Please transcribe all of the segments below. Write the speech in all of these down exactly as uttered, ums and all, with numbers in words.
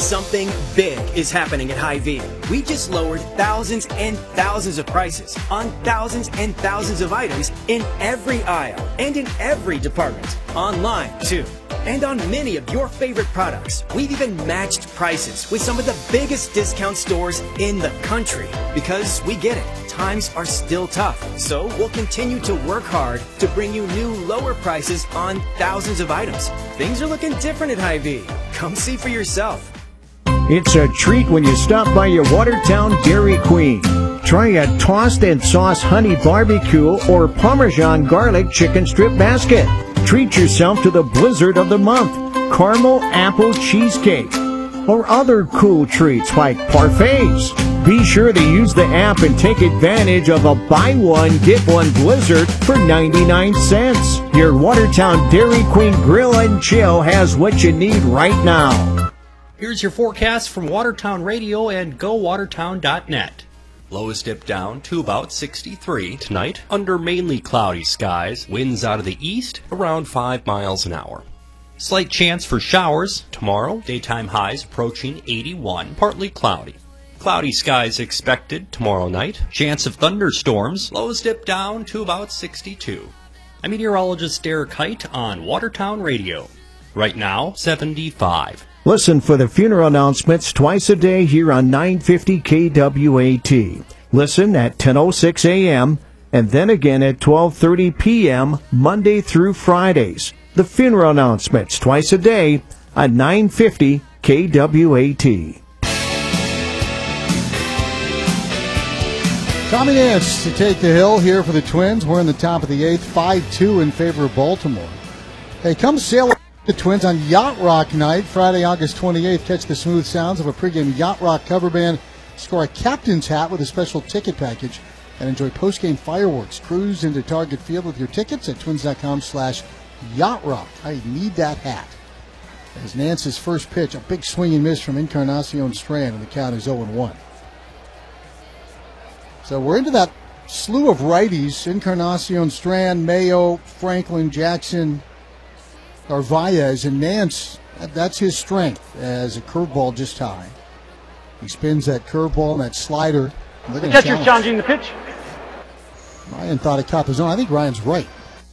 Something big is happening at Hy-Vee. We just lowered thousands and thousands of prices on thousands and thousands of items in every aisle and in every department. Online, too. And on many of your favorite products. We've even matched prices with some of the biggest discount stores in the country. Because we get it, times are still tough. So we'll continue to work hard to bring you new lower prices on thousands of items. Things are looking different at Hy-Vee. Come see for yourself. It's a treat when you stop by your Watertown Dairy Queen. Try a tossed and sauce honey barbecue or Parmesan garlic chicken strip basket. Treat yourself to the blizzard of the month, caramel apple cheesecake, or other cool treats like parfaits. Be sure to use the app and take advantage of a buy one, get one blizzard for ninety-nine cents. Your Watertown Dairy Queen Grill and Chill has what you need right now. Here's your forecast from Watertown Radio and go watertown dot net. Lows dip down to about sixty-three tonight under mainly cloudy skies. Winds out of the east around five miles an hour. Slight chance for showers tomorrow. Daytime highs approaching eighty-one. Partly cloudy. Cloudy skies expected tomorrow night. Chance of thunderstorms. Lows dip down to about sixty-two. I'm meteorologist Derek Height on Watertown Radio. Right now, seventy-five. Listen for the funeral announcements twice a day here on nine fifty K W A T. Listen at ten oh six a.m. and then again at twelve thirty p.m. Monday through Fridays. The funeral announcements twice a day on nine fifty K W A T. Tommy Nance to take the hill here for the Twins. We're in the top of the eighth, five two in favor of Baltimore. Hey, come sail the Twins on Yacht Rock night, Friday, August twenty-eighth. Catch the smooth sounds of a pregame Yacht Rock cover band. Score a captain's hat with a special ticket package and enjoy postgame fireworks. Cruise into Target Field with your tickets at twins.com slash Yacht Rock. I need that hat. As Nance's first pitch, a big swing and miss from Encarnacion Strand, and the count is oh and one. So we're into that slew of righties: Encarnacion Strand, Mayo, Franklin, Jackson, Narvaez, and Nance. That's his strength as a curveball just high. He spins that curveball and that slider. The catcher's challenging the pitch. Ryan thought it caught the zone. I think Ryan's right.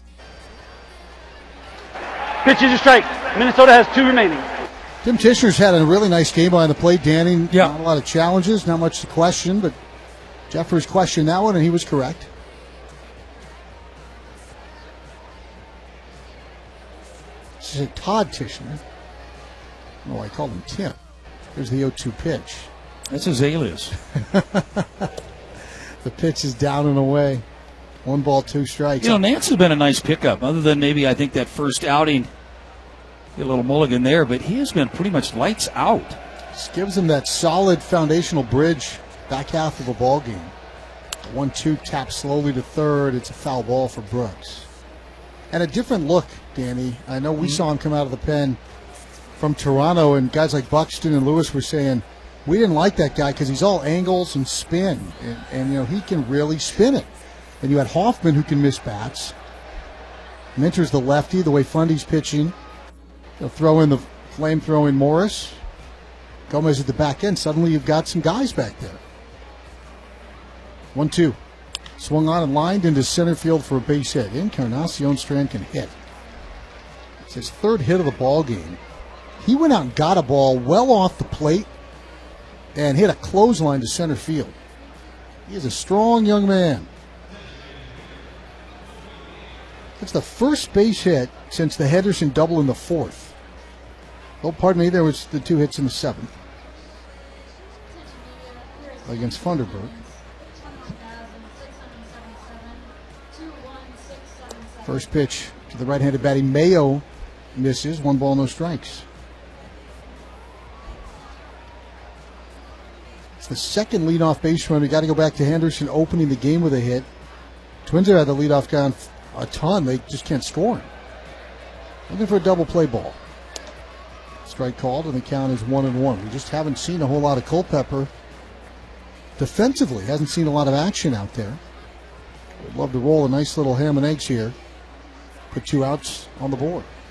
Pitch is a strike. Minnesota has two remaining. Tim Tishner's had a really nice game behind the plate, Danny. Yeah. Not a lot of challenges, not much to question, but Jeffers questioned that one, and he was correct. This is Todd Tishner. Oh, I called him Tim. Here's the oh two pitch. That's his alias. The pitch is down and away. One ball, two strikes. You know, Nance has been a nice pickup, other than maybe I think that first outing, a little mulligan there, but he has been pretty much lights out. Just gives him that solid foundational bridge back half of a ball game. one two tap slowly to third. It's a foul ball for Brooks. And a different look, Danny. I know we mm-hmm. saw him come out of the pen from Toronto, and guys like Buxton and Lewis were saying, we didn't like that guy because he's all angles and spin. And, and, you know, he can really spin it. And you had Hoffman, who can miss bats. Minter's the lefty, the way Fundy's pitching. They'll throw in the flame-throwing Morris. Gomez at the back end. Suddenly you've got some guys back there. one two. Swung on and lined into center field for a base hit. Encarnacion Strand can hit. It's his third hit of the ball game. He went out and got a ball well off the plate and hit a clothesline to center field. He is a strong young man. It's the first base hit since the Henderson double in the fourth. Oh, pardon me, there was the two hits in the seventh against Funderburg. First pitch to the right-handed batting Mayo misses. One ball, no strikes. It's the second leadoff base run. We got to go back to Henderson opening the game with a hit. Twins have had the leadoff guy on a ton. They just can't score him. Looking for a double play ball. Strike called, and the count is one and one. We just haven't seen a whole lot of Culpepper defensively. Hasn't seen a lot of action out there. Would love to roll a nice little ham and eggs here. Put two outs on the board.